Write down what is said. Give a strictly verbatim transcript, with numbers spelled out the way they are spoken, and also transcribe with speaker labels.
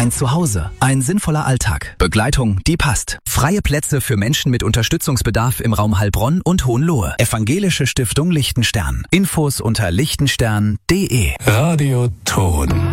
Speaker 1: Ein Zuhause, ein sinnvoller Alltag, Begleitung, die passt. Freie Plätze für Menschen mit Unterstützungsbedarf im Raum Heilbronn und Hohenlohe. Evangelische Stiftung Lichtenstern. Infos unter lichtenstern punkt de.
Speaker 2: Radio Ton.